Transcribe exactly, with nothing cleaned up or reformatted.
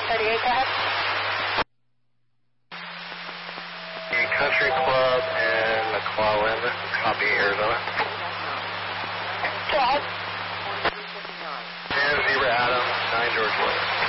thirty-eight, go ahead. The Country Club in McClellan, copy Arizona. Go ahead. And Zebra Adam, nine George West.